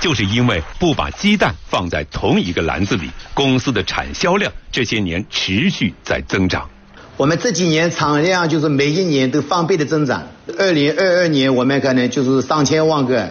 就是因为不把鸡蛋放在同一个篮子里，公司的产销量这些年持续在增长。 我们这几年产量就是每一年都翻倍的增长。2022年我们可能就是3000万个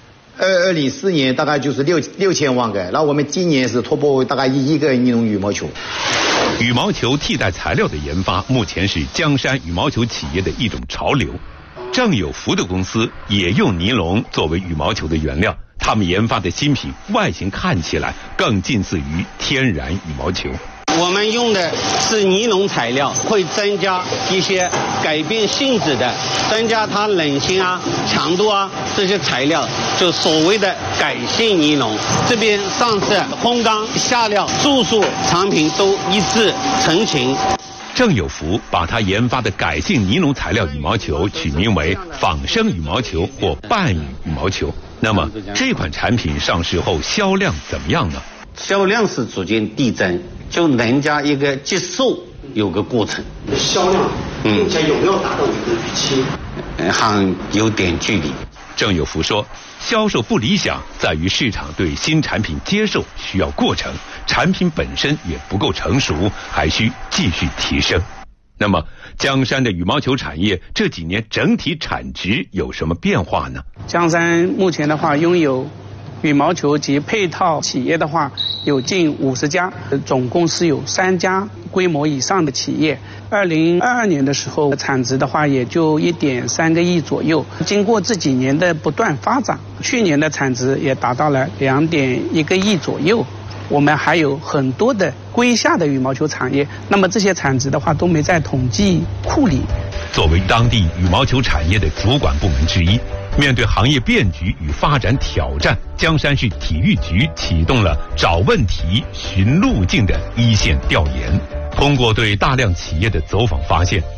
，2004年大概就是6000万个，然后我们今年是突破大概1亿个尼龙羽毛球。 羽毛球替代材料的研发，目前是江山羽毛球企业的一种潮流。郑有福的公司也用尼龙作为羽毛球的原料，他们研发的新品外形看起来更近似于天然羽毛球。 我们用的是尼龙材料，会增加一些改变性质的，增加它韧性啊、强度啊这些材料，就所谓的改性尼龙。这边上市烘干、下料、注塑产品都一致成型。 郑有福把他研发的改性尼龙材料羽毛球取名为仿生羽毛球或半羽羽毛球。那么这款产品上市后销量怎么样呢？ 销量是逐渐递增，就人家一个接受有个过程。 销量目前有没有达到一个预期？ 还有点距离。 郑有福说，销售不理想在于市场对新产品接受需要过程，产品本身也不够成熟，还需继续提升。那么江山的羽毛球产业这几年整体产值有什么变化呢？ 江山目前的话拥有羽毛球及配套企业的话有近50家，总共是有3家规模以上的企业。2022年的时候，产值的话也就1.3个亿左右。经过这几年的不断发展，去年的产值也达到了2.1个亿左右。我们还有很多的规下的羽毛球产业，那么这些产值的话都没在统计库里。 作为当地羽毛球产业的主管部门之一，面对行业变局与发展挑战，江山市体育局启动了找问题、寻路径的一线调研。通过对大量企业的走访发现，